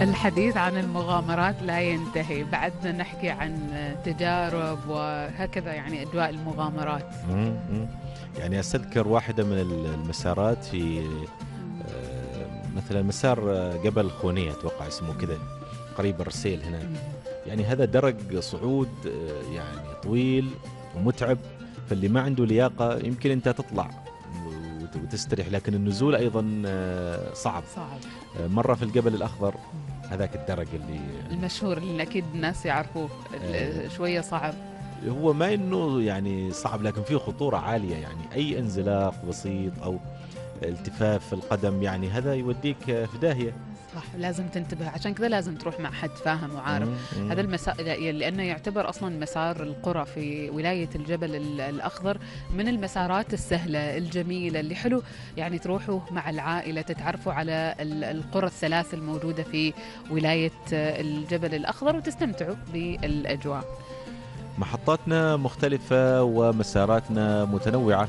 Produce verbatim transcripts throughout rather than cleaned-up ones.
الحديث عن المغامرات لا ينتهي، بعدنا نحكي عن تجارب وهكذا، يعني أجواء المغامرات. مم، مم. يعني أستذكر واحدة من المسارات في آه، مثلا مسار آه، جبل خونية أتوقع اسمه كذا، قريب الرسيل هناك. يعني هذا درج صعود آه، يعني طويل ومتعب، فاللي ما عنده لياقة يمكن أنت تطلع وت- وتستريح، لكن النزول أيضا آه، صعب. صعب. آه، مرة في الجبل الأخضر، هذاك الدرج اللي المشهور اللي أكيد الناس يعرفوه، آه، شوية صعب. هو ما انه يعني صعب، لكن فيه خطورة عالية. يعني اي انزلاق بسيط او التفاف في القدم يعني هذا يوديك في داهية. صح، لازم تنتبه، عشان كذا لازم تروح مع حد فاهم وعارف. مم، هذا مم. المسار لأنه يعتبر أصلا مسار القرى في ولاية الجبل ال- الأخضر من المسارات السهلة الجميلة اللي حلو يعني تروحوا مع العائلة، تتعرفوا على ال- القرى الثلاث الموجودة في ولاية الجبل الأخضر وتستمتعوا بالأجواء. محطاتنا مختلفة ومساراتنا متنوعة،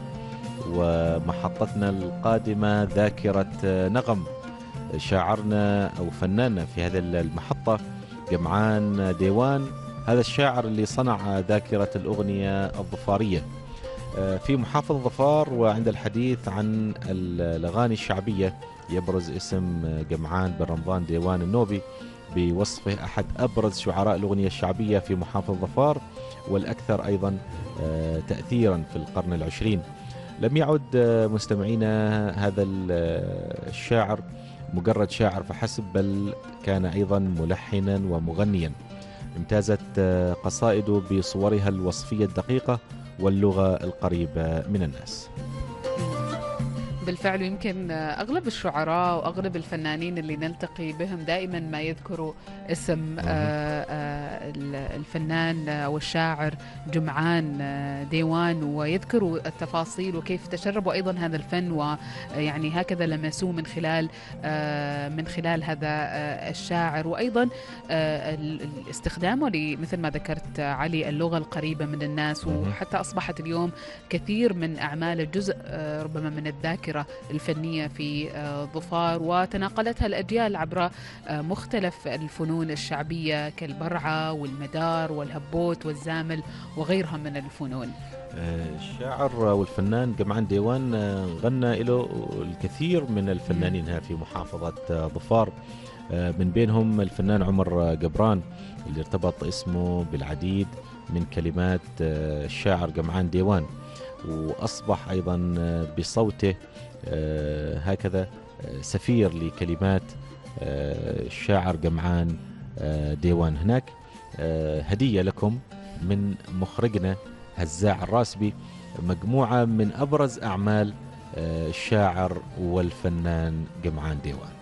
ومحطتنا القادمة ذاكرة نغم. شاعرنا أو فناننا في هذه المحطة جمعان ديوان، هذا الشاعر اللي صنع ذاكرة الأغنية الظفارية في محافظة ظفار. وعند الحديث عن الأغاني الشعبية يبرز اسم جمعان بن رمضان ديوان النوبي بوصفه أحد أبرز شعراء الأغنية الشعبية في محافظة ظفار، والأكثر أيضا تأثيرا في القرن العشرين. لم يعد مستمعينا هذا الشاعر مجرد شاعر فحسب، بل كان أيضا ملحنا ومغنيا. امتازت قصائده بصورها الوصفية الدقيقة واللغة القريبة من الناس. بالفعل، يمكن أغلب الشعراء وأغلب الفنانين اللي نلتقي بهم دائما ما يذكروا اسم آه، آه، الفنان أو الشاعر جمعان آه، ديوان، ويذكروا التفاصيل وكيف تشربوا أيضا هذا الفن، ويعني هكذا لمسوه من خلال آه، من خلال هذا آه، الشاعر، وأيضا آه، استخدامه مثل ما ذكرت علي اللغة القريبة من الناس، وحتى أصبحت اليوم كثير من أعماله جزء آه، ربما من الذاكرة الفنية في ظفار، وتناقلتها الأجيال عبر مختلف الفنون الشعبية كالبرعة والمدار والهبوت والزامل وغيرها من الفنون. الشاعر والفنان جمعان ديوان غنى له الكثير من الفنانين في محافظة ظفار، من بينهم الفنان عمر جبران اللي ارتبط اسمه بالعديد من كلمات الشاعر جمعان ديوان، وأصبح أيضا بصوته هكذا سفير لكلمات الشاعر جمعان ديوان. هناك هدية لكم من مخرجنا هزاع الراسبي، مجموعة من أبرز أعمال الشاعر والفنان جمعان ديوان.